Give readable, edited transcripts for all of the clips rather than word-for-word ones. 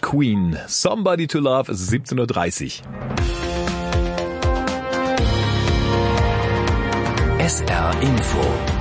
Queen. Somebody to Love, es ist 17:30 Uhr. SR Info.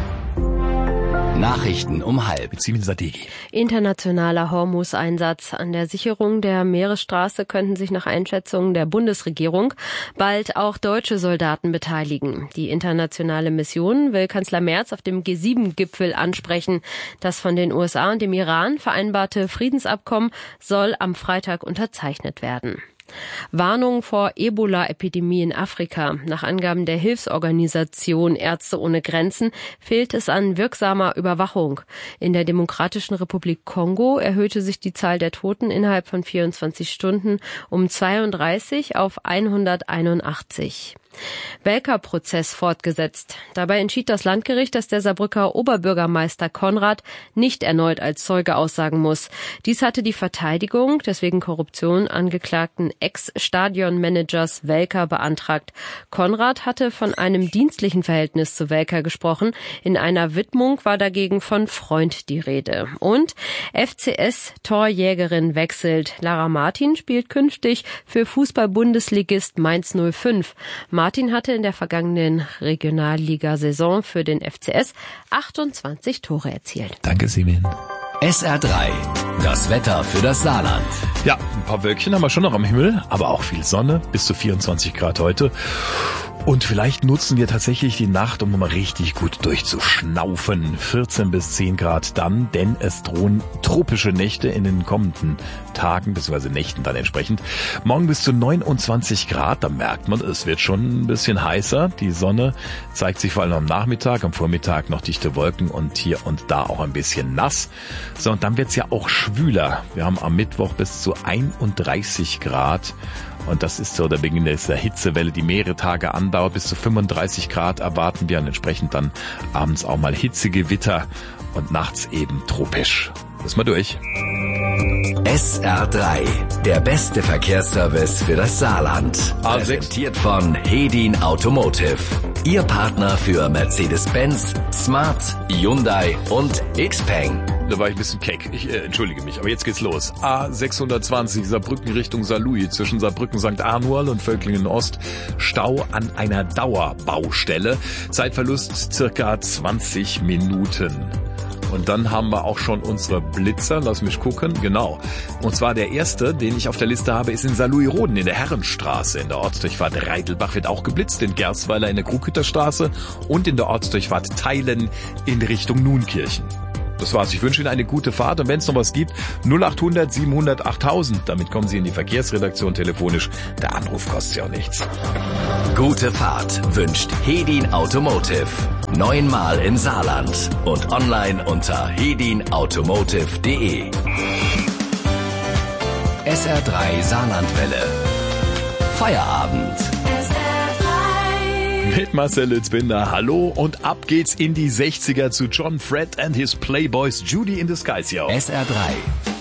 Nachrichten um 12:30. Internationaler Hormuz-Einsatz. An der Sicherung der Meeresstraße könnten sich nach Einschätzung der Bundesregierung bald auch deutsche Soldaten beteiligen. Die internationale Mission will Kanzler Merz auf dem G7-Gipfel ansprechen. Das von den USA und dem Iran vereinbarte Friedensabkommen soll am Freitag unterzeichnet werden. Warnung vor Ebola-Epidemie in Afrika. Nach Angaben der Hilfsorganisation Ärzte ohne Grenzen fehlt es an wirksamer Überwachung. In der Demokratischen Republik Kongo erhöhte sich die Zahl der Toten innerhalb von 24 Stunden um 32 auf 181. Welker-Prozess fortgesetzt. Dabei entschied das Landgericht, dass der Saarbrücker Oberbürgermeister Konrad nicht erneut als Zeuge aussagen muss. Dies hatte die Verteidigung des wegen Korruption angeklagten Ex-Stadionmanagers Welker beantragt. Konrad hatte von einem dienstlichen Verhältnis zu Welker gesprochen. In einer Widmung war dagegen von Freund die Rede. Und FCS-Torjägerin wechselt. Lara Martin spielt künftig für Fußball-Bundesligist Mainz 05. Martin hatte in der vergangenen Regionalliga-Saison für den FCS 28 Tore erzielt. Danke, Simin. SR3, das Wetter für das Saarland. Ja, ein paar Wölkchen haben wir schon noch am Himmel, aber auch viel Sonne, bis zu 24 Grad heute. Und vielleicht nutzen wir tatsächlich die Nacht, um nochmal richtig gut durchzuschnaufen. 14 bis 10 Grad dann, denn es drohen tropische Nächte in den kommenden Tagen, bzw. Nächten dann entsprechend. Morgen bis zu 29 Grad, da merkt man, es wird schon ein bisschen heißer. Die Sonne zeigt sich vor allem am Nachmittag, am Vormittag noch dichte Wolken und hier und da auch ein bisschen nass. So, und dann wird's ja auch schwüler. Wir haben am Mittwoch bis zu 31 Grad. Und das ist so der Beginn der Hitzewelle, die mehrere Tage andauert. Bis zu 35 Grad erwarten wir und entsprechend dann abends auch mal Hitzegewitter und nachts eben tropisch. Lass mal durch. SR3, der beste Verkehrsservice für das Saarland. Präsentiert von Hedin Automotive. Ihr Partner für Mercedes-Benz, Smart, Hyundai und Xpeng. Da war ich ein bisschen keck. Ich entschuldige mich, aber jetzt geht's los. A620 Saarbrücken Richtung Saarlouis zwischen Saarbrücken St. Arnual und Völklingen Ost. Stau an einer Dauerbaustelle. Zeitverlust circa 20 Minuten. Und dann haben wir auch schon unsere Blitzer. Lass mich gucken. Genau. Und zwar der erste, den ich auf der Liste habe, ist in Saarlouis-Roden in der Herrenstraße. In der Ortsdurchfahrt Reidelbach wird auch geblitzt. In Gersweiler in der Krughütterstraße und in der Ortsdurchfahrt Theilen in Richtung Nunkirchen. Das war's. Ich wünsche Ihnen eine gute Fahrt und wenn es noch was gibt, 0800 700 8000. Damit kommen Sie in die Verkehrsredaktion telefonisch. Der Anruf kostet ja auch nichts. Gute Fahrt wünscht Hedin Automotive. 9-mal im Saarland und online unter hedinautomotive.de. SR3 Saarlandwelle. Feierabend. Mit Marcel Litzbinder, hallo und ab geht's in die 60er zu John Fred and his Playboys Judy in the Skies hier. SR3.